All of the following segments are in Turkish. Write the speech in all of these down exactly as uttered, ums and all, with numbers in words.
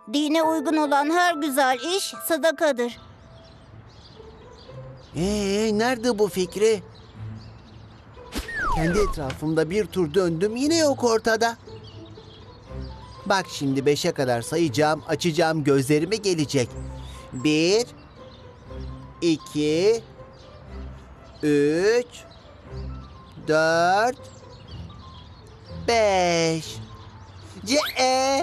Dine uygun olan her güzel iş sadakadır. Ee, nerede bu Fikri? Kendi etrafımda bir tur döndüm, yine yok ortada. Bak şimdi beşe kadar sayacağım, açacağım gözlerimi, gelecek. Bir, iki, üç, dört, beş. Ce e.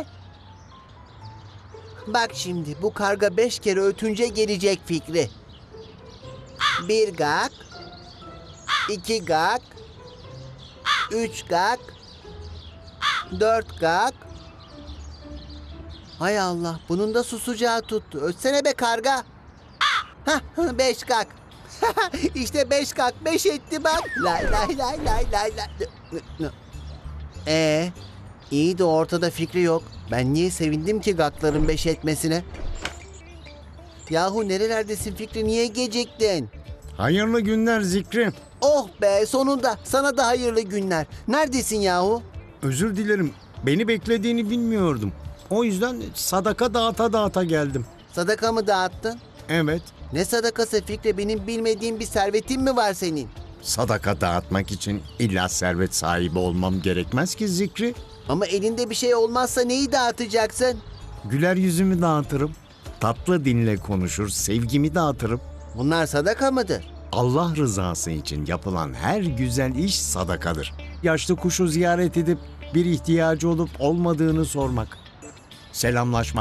Bak şimdi bu karga beş kere ötünce gelecek Fikri. Bir gak, iki gak, üç gak, dört gak. Hay Allah, bunun da susacağı tuttu. Ötsene be karga. Hah, beş gak. İşte beş gak, beş etti bak. Lay lay lay lay lay lay. Ee, iyi de ortada Fikri yok. Ben niye sevindim ki gakların beş etmesine? Yahu nerelerdesin Fikri, niye geciktin? Hayırlı günler Zikri. Oh be, sonunda sana da hayırlı günler. Neredesin yahu? Özür dilerim. Beni beklediğini bilmiyordum. O yüzden sadaka dağıta dağıta geldim. Sadaka mı dağıttın? Evet, Ne sadakası Fikri, benim bilmediğim bir servetin mi var senin? sadaka dağıtmak için illa servet sahibi olmam gerekmez ki Zikri. Ama elinde bir şey olmazsa neyi dağıtacaksın? Güler yüzümü dağıtırım. Tatlı dinle konuşur, sevgimi dağıtırım. Bunlar sadaka mıdır? Allah rızası için yapılan her güzel iş sadakadır. Yaşlı kuşu ziyaret edip bir ihtiyacı olup olmadığını sormak. Selamlaşmak.